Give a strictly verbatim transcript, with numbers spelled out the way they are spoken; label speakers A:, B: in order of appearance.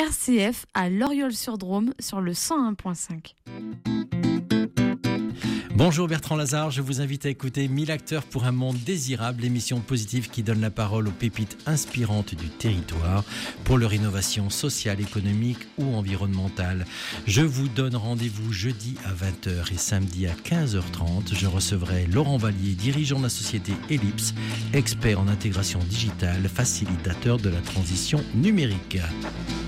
A: R C F à Loriol-sur-Drôme sur le cent un virgule cinq.
B: Bonjour Bertrand Lazare, je vous invite à écouter mille acteurs pour un monde désirable, l'émission positive qui donne la parole aux pépites inspirantes du territoire pour leur innovation sociale, économique ou environnementale. Je vous donne rendez-vous jeudi à vingt heures et samedi à quinze heures trente. Je recevrai Laurent Vallier, dirigeant de la société Ellipse, expert en intégration digitale, facilitateur de la transition numérique.